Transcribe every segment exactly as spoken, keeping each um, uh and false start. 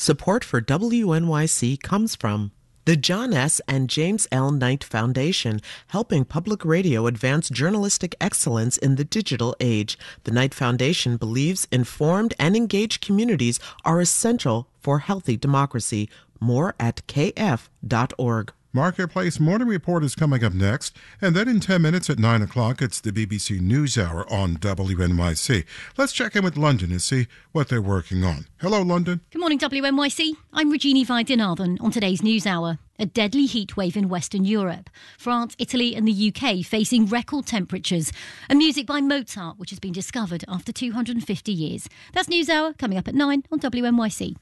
Support for W N Y C comes from the John S. and James L. Knight Foundation, helping public radio advance journalistic excellence in the digital age. The Knight Foundation believes informed and engaged communities are essential for healthy democracy. More at k f dot org. Marketplace Morning Report is coming up next, and then in ten minutes at nine o'clock, it's the B B C NewsHour on W N Y C. Let's check in with London and see what they're working on. Hello, London. Good morning, W N Y C. I'm Regini Vaidyanathan on today's NewsHour. A deadly heatwave in Western Europe. France, Italy and the U K facing record temperatures. And music by Mozart, which has been discovered after two hundred fifty years. That's NewsHour coming up at nine on W N Y C.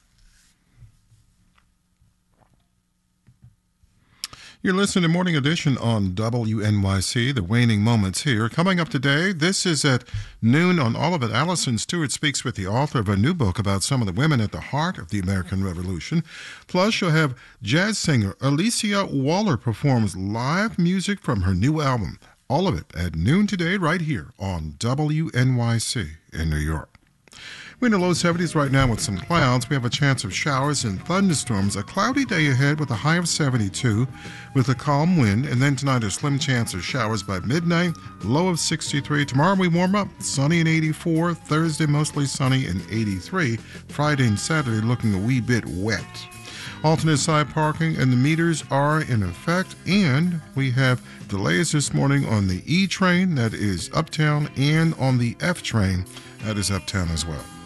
You're listening to Morning Edition on W N Y C, the waning moments here. Coming up today, this is at noon on all of it. Alison Stewart speaks with the author of a new book about some of the women at the heart of the American Revolution. Plus, you'll have jazz singer Alicia Waller performs live music from her new album. All of it at noon today right here on W N Y C in New York. We're in the low seventies right now with some clouds. We have a chance of showers and thunderstorms. A cloudy day ahead with a high of seventy-two with a calm wind. And then tonight a slim chance of showers by midnight, low of sixty-three. Tomorrow we warm up, sunny and eighty-four. Thursday mostly sunny and eighty-three. Friday and Saturday looking a wee bit wet. Alternate side parking and the meters are in effect. And we have delays this morning on the E train, that is uptown, and on the F train, that is uptown as well.